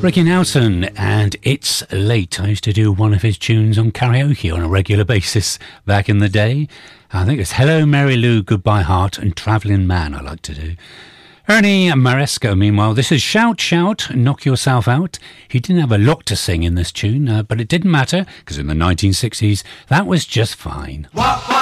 Ricky Nelson, and It's Late. I used to do one of his tunes on karaoke on a regular basis back in the day. I think it's Hello Mary Lou, Goodbye Heart, and Travelling Man I like to do. Ernie Maresco, meanwhile, this is Shout Shout, Knock Yourself Out. He didn't have a lot to sing in this tune, but it didn't matter, because in the 1960s, that was just fine. What?